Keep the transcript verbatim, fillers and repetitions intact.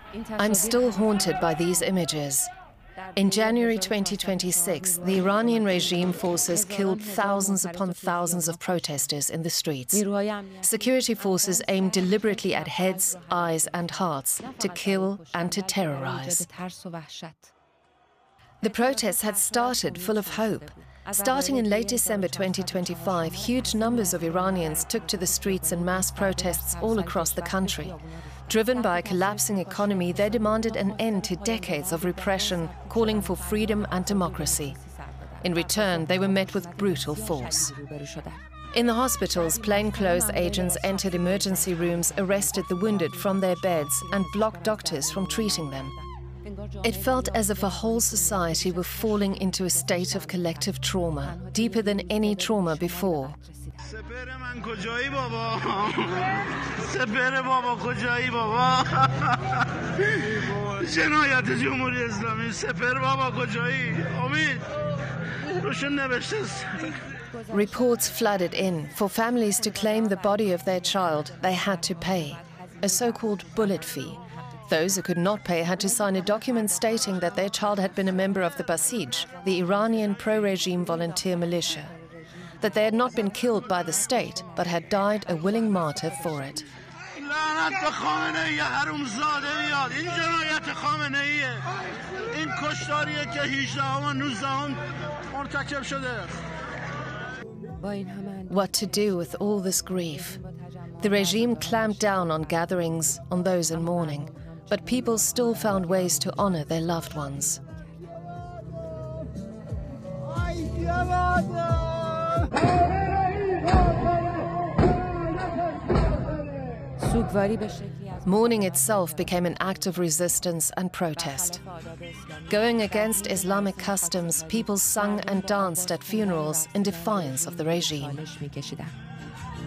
I'm still haunted by these images. In January twenty twenty-six, the Iranian regime forces killed thousands upon thousands of protesters in the streets. Security forces aimed deliberately at heads, eyes and hearts to kill and to terrorize. The protests had started full of hope. Starting in late December twenty twenty-five, huge numbers of Iranians took to the streets in mass protests all across the country. Driven by a collapsing economy, they demanded an end to decades of repression, calling for freedom and democracy. In return, they were met with brutal force. In the hospitals, plainclothes agents entered emergency rooms, arrested the wounded from their beds, and blocked doctors from treating them. It felt as if a whole society were falling into a state of collective trauma, deeper than any trauma before. Reports flooded in. For families to claim the body of their child, they had to pay a so-called bullet fee. Those who could not pay had to sign a document stating that their child had been a member of the Basij, the Iranian pro-regime volunteer militia, that they had not been killed by the state, but had died a willing martyr for it. What to do with all this grief? The regime clamped down on gatherings, on those in mourning, but people still found ways to honor their loved ones. Mourning itself became an act of resistance and protest. Going against Islamic customs, people sung and danced at funerals in defiance of the regime.